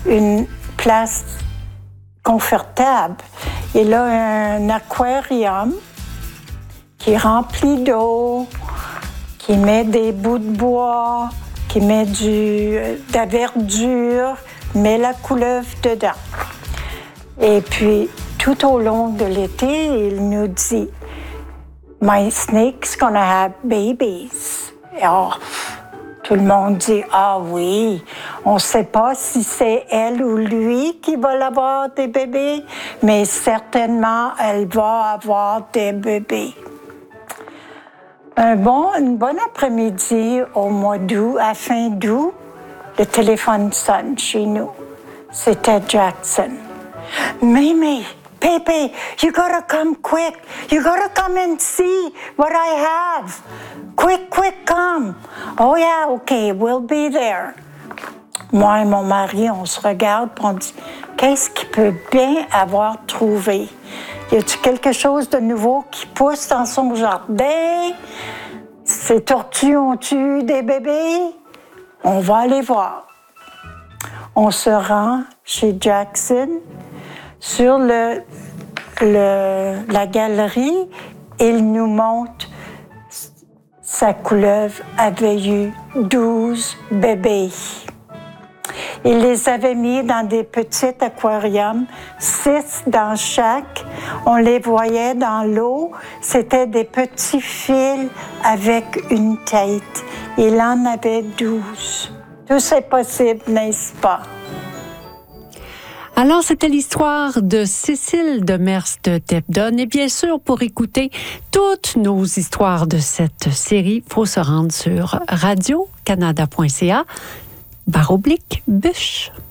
une place confortable. Il a un aquarium qui est rempli d'eau, qui met des bouts de bois, qui met de la verdure, met la couleuvre dedans. Et puis, tout au long de l'été, il nous dit « My snake's gonna have babies. » Alors, tout le monde dit « Ah oui, on ne sait pas si c'est elle ou lui qui va avoir des bébés, mais certainement, elle va avoir des bébés. » Une bonne après-midi au mois d'août, à fin d'août, le téléphone sonne chez nous. C'était Jackson. « Mimi, Pepe, you gotta come quick. You gotta come and see what I have. Quick, come. Oh yeah, okay, we'll be there. » Moi et mon mari, on se regarde et on dit « Qu'est-ce qu'il peut bien avoir trouvé? Y a-t-il quelque chose de nouveau qui pousse dans son jardin? Ces tortues ont-tu des bébés? On va aller voir. » On se rend chez Jackson. Sur la galerie, il nous montre sa couleuvre avait eu 12 bébés. Il les avait mis dans des petits aquariums, 6 dans chaque. On les voyait dans l'eau. C'était des petits fils avec une tête. Il en avait 12. Tout c'est possible, n'est-ce pas? Alors, c'était l'histoire de Cécile Demers de Debden. Et bien sûr, pour écouter toutes nos histoires de cette série, il faut se rendre sur radiocanada.ca/Bûche.